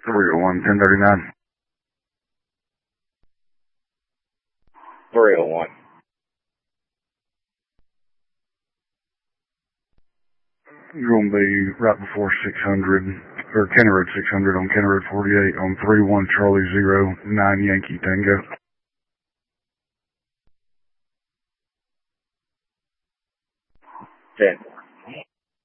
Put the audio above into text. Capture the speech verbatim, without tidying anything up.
three oh one, ten thirty-nine. three oh one. You're going to be right before six hundred, or County Road six hundred on County Road forty-eight on three one Charlie zero nine Yankee Tango. ten.